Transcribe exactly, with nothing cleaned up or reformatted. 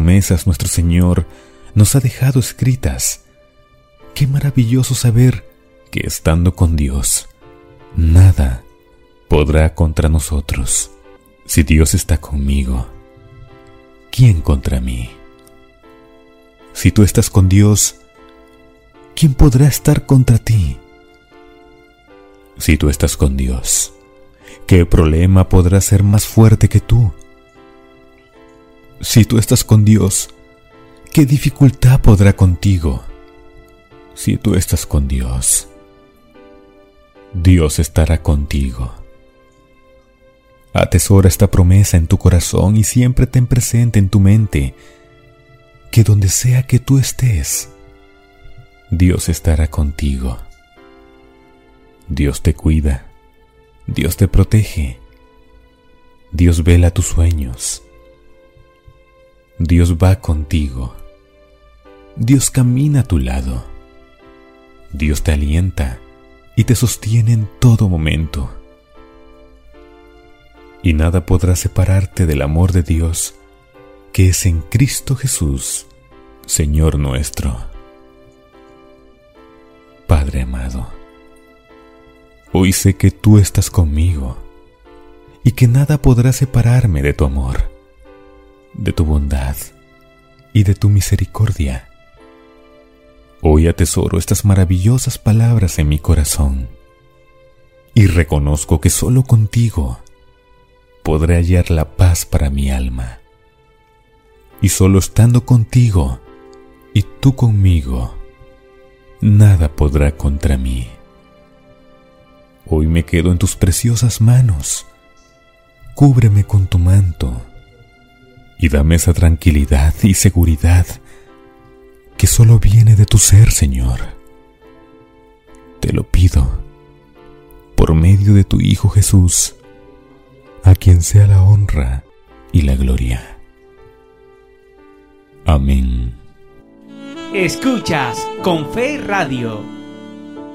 promesas nuestro Señor nos ha dejado escritas. Qué maravilloso saber que estando con Dios, nada podrá contra nosotros. Si Dios está conmigo, ¿quién contra mí? Si tú estás con Dios, ¿quién podrá estar contra ti? Si tú estás con Dios, ¿qué problema podrá ser más fuerte que tú? Si tú estás con Dios, ¿qué dificultad podrá contigo? Si tú estás con Dios, Dios estará contigo. Atesora esta promesa en tu corazón y siempre ten presente en tu mente que donde sea que tú estés, Dios estará contigo. Dios te cuida, Dios te protege, Dios vela tus sueños, Dios va contigo, Dios camina a tu lado, Dios te alienta y te sostiene en todo momento. Y nada podrá separarte del amor de Dios que es en Cristo Jesús, Señor nuestro. Padre amado, hoy sé que tú estás conmigo y que nada podrá separarme de tu amor, de tu bondad y de tu misericordia. Hoy atesoro estas maravillosas palabras en mi corazón y reconozco que solo contigo podré hallar la paz para mi alma. Y solo estando contigo y tú conmigo, nada podrá contra mí. Hoy me quedo en tus preciosas manos. Cúbreme con tu manto y dame esa tranquilidad y seguridad que solo viene de tu ser, Señor. Te lo pido por medio de tu Hijo Jesús, a quien sea la honra y la gloria. Amén. Escuchas Con Fe Radio.